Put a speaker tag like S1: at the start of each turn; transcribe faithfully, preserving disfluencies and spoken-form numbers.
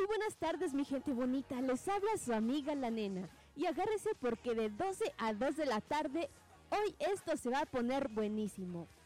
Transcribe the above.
S1: Muy buenas tardes, mi gente bonita, les habla su amiga la nena. Y agárrese porque de doce a dos de la tarde, hoy esto se va a poner buenísimo.